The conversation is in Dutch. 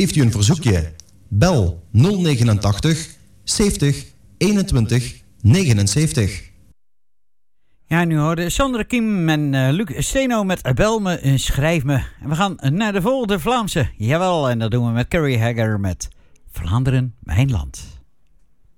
Heeft u een verzoekje? Bel 089 70 21 79. Ja, nu hoorde Sandra Kiem en Luc Steno met Bel me, schrijf me. En we gaan naar de volgende Vlaamse. Jawel, en dat doen we met Carrie Hagger met Vlaanderen, mijn land.